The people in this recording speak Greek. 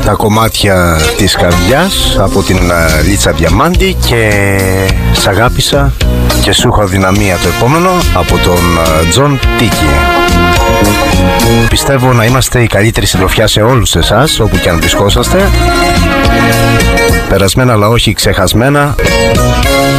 τα κομμάτια της καρδιάς από την Λίτσα Διαμάντη και «Σ' αγάπησα και σου έχω δυναμία» το επόμενο από τον Τζον Τίκι. Πιστεύω να είμαστε η καλύτερη συντροφιά σε όλους εσάς όπου και αν βρισκόσαστε, περασμένα αλλά όχι ξεχασμένα.